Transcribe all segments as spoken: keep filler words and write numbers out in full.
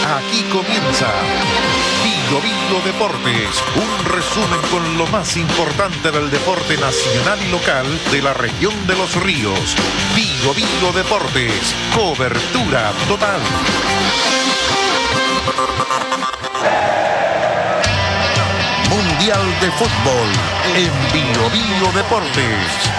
Aquí comienza Vigo Vigo Deportes, un resumen con lo más importante del deporte nacional y local de la región de Los Ríos. Vigo Vigo Deportes, cobertura total. Mundial de Fútbol en Vigo Vigo Deportes.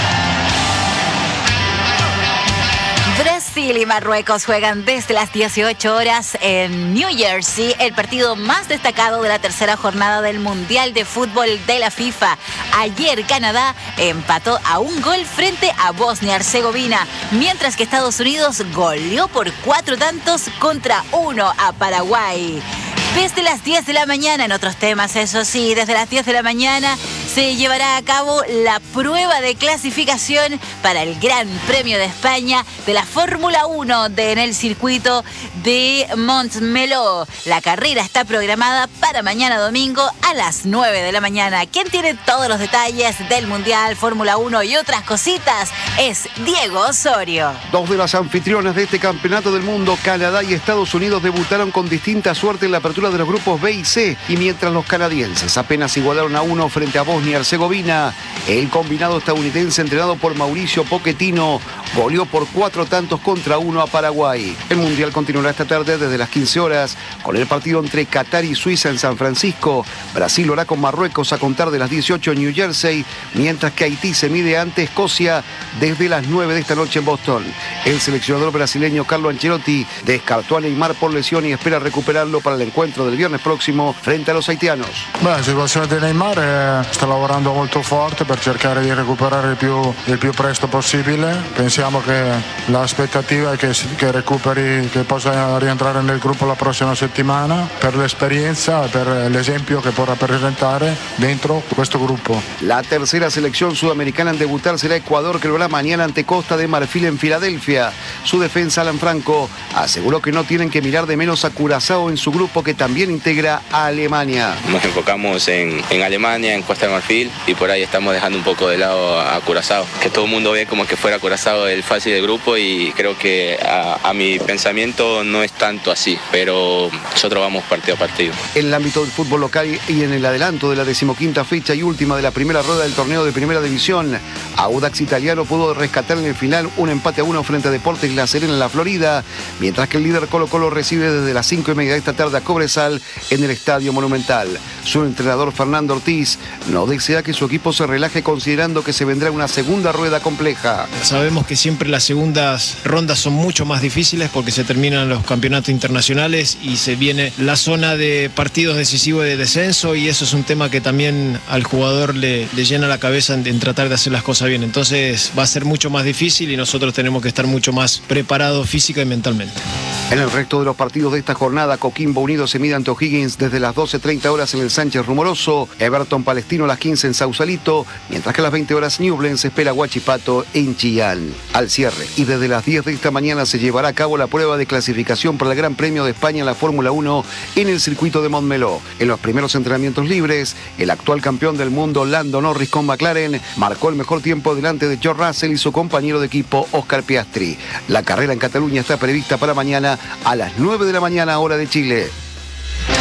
Brasil y Marruecos juegan desde las dieciocho horas en New Jersey, el partido más destacado de la tercera jornada del Mundial de Fútbol de la FIFA. Ayer Canadá empató a un gol frente a Bosnia-Herzegovina, mientras que Estados Unidos goleó por cuatro tantos contra uno a Paraguay. Desde las diez de la mañana, en otros temas, eso sí, desde las diez de la mañana se llevará a cabo la prueba de clasificación para el Gran Premio de España de la Fórmula uno de, en el circuito de Montmeló. La carrera está programada para mañana domingo a las nueve de la mañana. Quien tiene todos los detalles del Mundial, Fórmula uno y otras cositas es Diego Osorio. Dos de las anfitrionas de este campeonato del mundo, Canadá y Estados Unidos, debutaron con distinta suerte en la apertura de los grupos B y C, y mientras los canadienses apenas igualaron a uno frente a Bosnia-Herzegovina, el combinado estadounidense entrenado por Mauricio Pochettino goleó por cuatro tantos contra uno a Paraguay. El Mundial continuará esta tarde desde las quince horas con el partido entre Qatar y Suiza en San Francisco. Brasil lo hará con Marruecos a contar de las dieciocho en New Jersey, mientras que Haití se mide ante Escocia desde las nueve de esta noche en Boston. El seleccionador brasileño Carlo Ancelotti descartó a Neymar por lesión y espera recuperarlo para el encuentro del viernes próximo frente a los haitianos. Beh, la situazione di Neymar è, sta lavorando molto forte per cercare di recuperare il più, il più presto possibile. Pensiamo che l'aspettativa è che, che recuperi, che possa rientrare nel gruppo la prossima settimana per l'esperienza e per l'esempio che può rappresentare dentro questo gruppo. La tercera selección sudamericana en debutar será Ecuador, que lo hará mañana ante Costa de Marfil en Filadelfia. Su defensa, Alan Franco, aseguró que no tienen que mirar de menos a Curazao en su grupo, que también integra a Alemania. Nos enfocamos en, en Alemania, en Costa de Marfil, y por ahí estamos dejando un poco de lado a, a Curazao, que todo el mundo ve como que fuera Curazao el fácil del grupo, y creo que a, a mi pensamiento no es tanto así, pero nosotros vamos partido a partido. En el ámbito del fútbol local y en el adelanto de la decimoquinta fecha y última de la primera rueda del torneo de Primera División, Audax Italiano pudo rescatar en el final un empate a uno frente a Deportes La Serena en la Florida, mientras que el líder Colo Colo recibe desde las cinco y media de esta tarde a Cobresal en el Estadio Monumental. Su entrenador Fernando Ortiz no desea que su equipo se relaje, considerando que se vendrá una segunda rueda compleja. Sabemos que siempre las segundas rondas son mucho más difíciles porque se terminan los campeonatos internacionales y se viene la zona de partidos decisivos de descenso, y eso es un tema que también al jugador le, le llena la cabeza en, en tratar de hacer las cosas bien. Entonces va a ser mucho más difícil y nosotros tenemos que estar mucho más preparados física y mentalmente. En el resto de los partidos de esta jornada, Coquimbo Unido se mide ante O'Higgins desde las doce treinta horas en el Sánchez Rumoroso, Everton Palestino a las quince en Sausalito, mientras que a las veinte horas Ñublense espera a Huachipato en Chillán. Al cierre, y desde las diez de esta mañana se llevará a cabo la prueba de clasificación para el Gran Premio de España en la Fórmula uno en el circuito de Montmeló. En los primeros entrenamientos libres, el actual campeón del mundo Lando Norris con McLaren marcó el mejor tiempo delante de George Russell y su compañero de equipo Oscar Piastri. La carrera en Cataluña está prevista para mañana a las nueve de la mañana, hora de Chile.